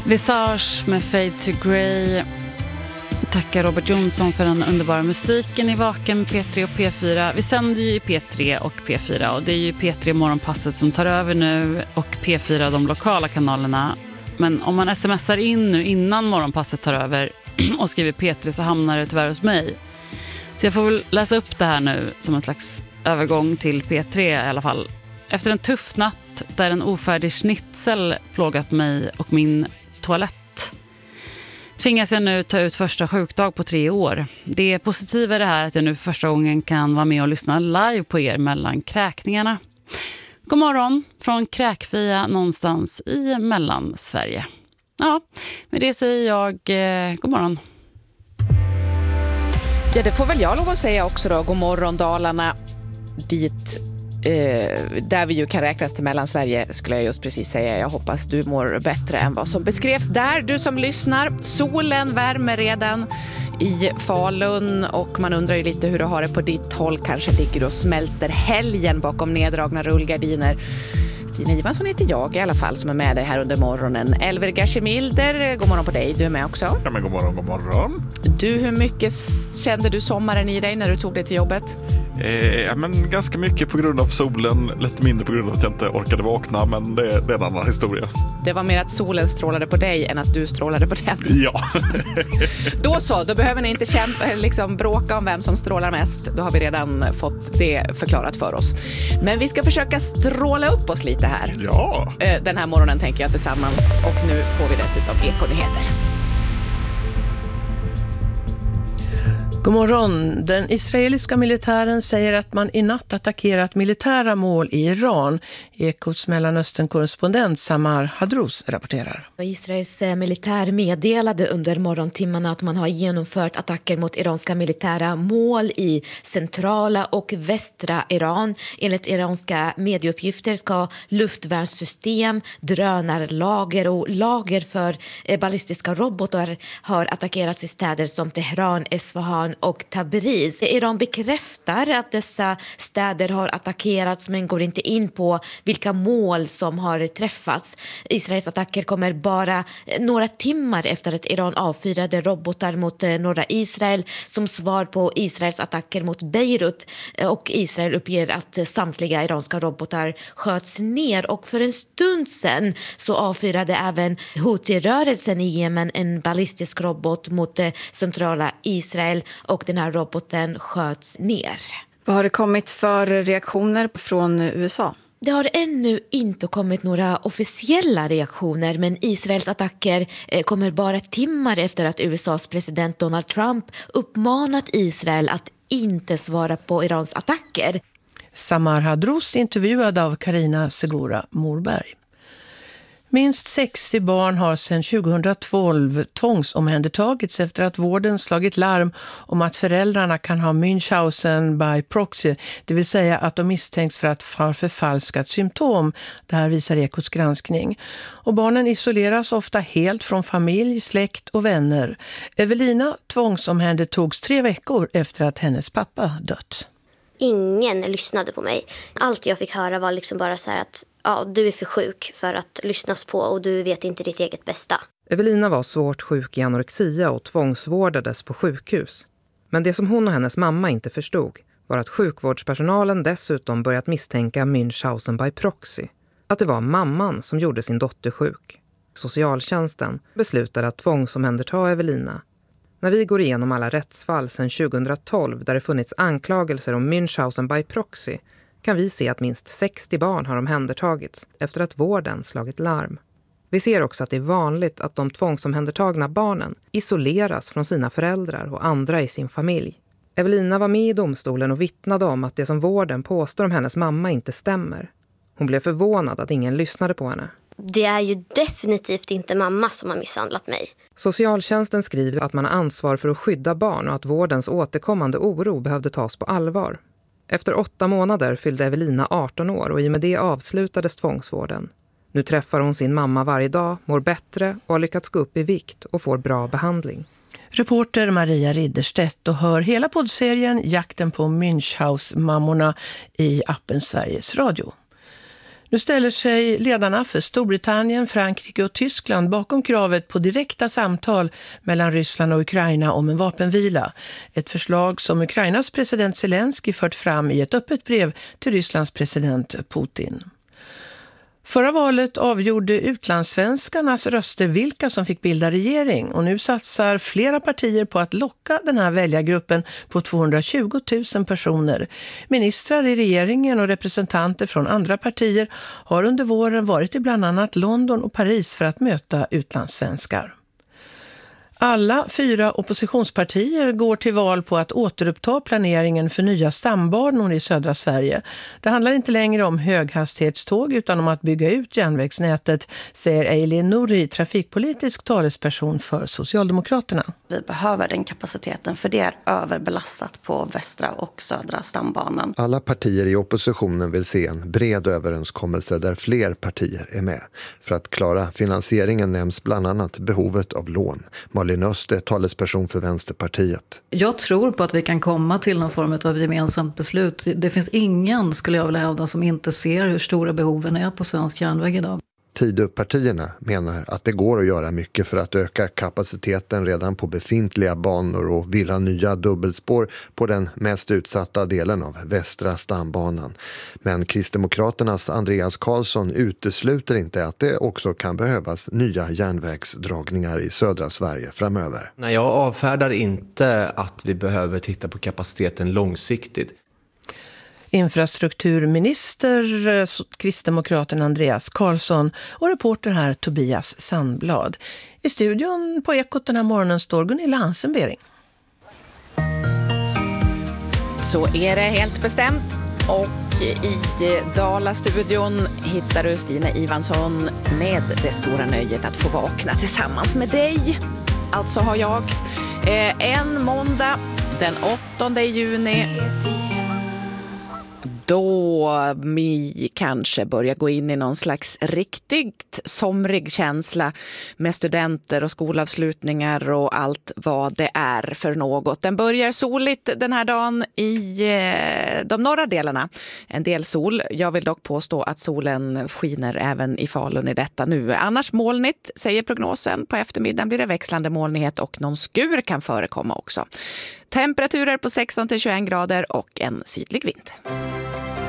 Visage med Fade to Grey. Tackar Robert Jonsson för den underbara musiken i Vaken, P3 och P4. Vi sänder ju i P3 och P4 och det är ju P3 Morgonpasset som tar över nu och P4 de lokala kanalerna. Men om man smsar in nu innan Morgonpasset tar över och skriver P3 så hamnar det tyvärr hos mig. Så jag får väl läsa upp det här nu som en slags övergång till P3 i alla fall. Efter en tuff natt där en ofärdig schnitzel plågat mig och min toalett tvingas jag nu ta ut första sjukdag på 3 år. Det positiva är det här att jag nu för första gången kan vara med och lyssna live på er mellan kräkningarna. God morgon från Kräkfia någonstans i Mellansverige. Ja, med det säger jag god morgon. Ja, det får väl jag lov att säga också då. God morgon Dalarna, dit där vi ju kan räknas till Mellansverige skulle jag just precis säga. Jag hoppas du mår bättre än vad som beskrevs där. Du som lyssnar, solen värmer redan i Falun och man undrar ju lite hur du har det på ditt håll. Kanske ligger du och smälter helgen bakom neddragna rullgardiner. Stina Ivansson heter jag i alla fall som är med dig här under morgonen. Elver Gershemilder, god morgon på dig. Du är med också. Ja, men god morgon, god morgon. Du, hur mycket kände du sommaren i dig när du tog dig till jobbet? Ja, men ganska mycket på grund av solen, lite mindre på grund av att jag inte orkade vakna, men det är en annan historia. Det var mer att solen strålade på dig än att du strålade på den. Ja. Då behöver ni inte bråka om vem som strålar mest. Då har vi redan fått det förklarat för oss. Men vi ska försöka stråla upp oss lite här. Ja. Den här morgonen tänker jag tillsammans och nu får vi dessutom ekonyheter. God morgon. Den israeliska militären säger att man i natt attackerat militära mål i Iran. Ekots Mellanöstern-korrespondent Samar Hadrous rapporterar. Israels militär meddelade under morgontimmarna att man har genomfört attacker mot iranska militära mål i centrala och västra Iran. Enligt iranska medieuppgifter ska luftvärnssystem, drönarlager och lager för ballistiska robotar har attackerats i städer som Teheran, Esfahan och Tabriz. Iran bekräftar att dessa städer har attackerats men går inte in på vilka mål som har träffats. Israels attacker kommer bara några timmar efter att Iran avfyrade robotar mot norra Israel som svar på Israels attacker mot Beirut, och Israel uppger att samtliga iranska robotar sköts ner, och för en stund sedan så avfyrade även Houthi-rörelsen i Jemen en ballistisk robot mot centrala Israel, och den här roboten sköts ner. Vad har det kommit för reaktioner från USA? Det har ännu inte kommit några officiella reaktioner, men Israels attacker kommer bara timmar efter att USAs president Donald Trump uppmanat Israel att inte svara på Irans attacker. Samar Hadrous intervjuad av Karina Segura Morberg. Minst 60 barn har sedan 2012 tvångsomhändertagits efter att vården slagit larm om att föräldrarna kan ha Münchhausen by proxy, det vill säga att de misstänks för att ha förfalskat symptom. Det här visar Ekots granskning. Och barnen isoleras ofta helt från familj, släkt och vänner. Evelina tvångsomhändertogs 3 veckor efter att hennes pappa dött. Ingen lyssnade på mig. Allt jag fick höra var bara så här att du är för sjuk för att lyssnas på och du vet inte ditt eget bästa. Evelina var svårt sjuk i anorexia och tvångsvårdades på sjukhus. Men det som hon och hennes mamma inte förstod var att sjukvårdspersonalen dessutom börjat misstänka Münchhausen by proxy. Att det var mamman som gjorde sin dotter sjuk. Socialtjänsten beslutade att tvångsomhänderta Evelina. När vi går igenom alla rättsfall sedan 2012 där det funnits anklagelser om Münchhausen by proxy kan vi se att minst 60 barn har omhändertagits efter att vården slagit larm. Vi ser också att det är vanligt att de tvångsomhändertagna barnen isoleras från sina föräldrar och andra i sin familj. Evelina var med i domstolen och vittnade om att det som vården påstår om hennes mamma inte stämmer. Hon blev förvånad att ingen lyssnade på henne. Det är ju definitivt inte mamma som har misshandlat mig. Socialtjänsten skriver att man har ansvar för att skydda barn och att vårdens återkommande oro behövde tas på allvar. Efter 8 månader fyllde Evelina 18 år och i och med det avslutades tvångsvården. Nu träffar hon sin mamma varje dag, mår bättre och har lyckats gå upp i vikt och får bra behandling. Reporter Maria Ridderstedt och hör hela poddserien Jakten på Münchhaus-mammorna i appen Sveriges Radio. Nu ställer sig ledarna för Storbritannien, Frankrike och Tyskland bakom kravet på direkta samtal mellan Ryssland och Ukraina om en vapenvila. Ett förslag som Ukrainas president Zelensky fört fram i ett öppet brev till Rysslands president Putin. Förra valet avgjorde utlandssvenskarnas röster vilka som fick bilda regering och nu satsar flera partier på att locka den här väljargruppen på 220 000 personer. Ministrar i regeringen och representanter från andra partier har under våren varit i bland annat London och Paris för att möta utlandssvenskar. Alla 4 oppositionspartier går till val på att återuppta planeringen för nya stambanor i södra Sverige. Det handlar inte längre om höghastighetståg utan om att bygga ut järnvägsnätet, säger Eileen Nouri, trafikpolitisk talesperson för Socialdemokraterna. Vi behöver den kapaciteten för det är överbelastat på västra och södra stambanan. Alla partier i oppositionen vill se en bred överenskommelse där fler partier är med. För att klara finansieringen nämns bland annat behovet av lån. Malin Öst är talesperson för Vänsterpartiet. Jag tror på att vi kan komma till någon form av gemensamt beslut. Det finns ingen, skulle jag vilja hävda, som inte ser hur stora behoven är på svensk järnväg idag. Tidöpartierna menar att det går att göra mycket för att öka kapaciteten redan på befintliga banor och vill ha nya dubbelspår på den mest utsatta delen av västra stambanan. Men Kristdemokraternas Andreas Karlsson utesluter inte att det också kan behövas nya järnvägsdragningar i södra Sverige framöver. Nej, jag avfärdar inte att vi behöver titta på kapaciteten långsiktigt. Infrastrukturminister Kristdemokraten Andreas Karlsson och reporter här Tobias Sandblad. I studion på Ekot den här morgonen står Gunilla Hansenbering. Så är det helt bestämt. Och i Dala-studion hittar du Stina Ivansson med det stora nöjet att få vakna tillsammans med dig. Alltså har jag en måndag den 8 juni då vi kanske börjar gå in i någon slags riktigt somrig känsla med studenter och skolavslutningar och allt vad det är för något. Den börjar soligt den här dagen i de norra delarna. En del sol. Jag vill dock påstå att solen skiner även i Falun i detta nu. Annars molnigt, säger prognosen. På eftermiddagen blir det växlande molnighet och någon skur kan förekomma också. Temperaturer på 16-21 grader och en sydlig vind.